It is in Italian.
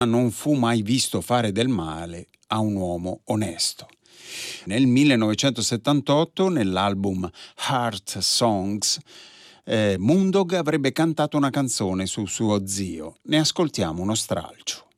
non fu mai visto fare del male a un uomo onesto. Nel 1978, nell'album Heart Songs, Moondog avrebbe cantato una canzone su suo zio. Ne ascoltiamo uno stralcio.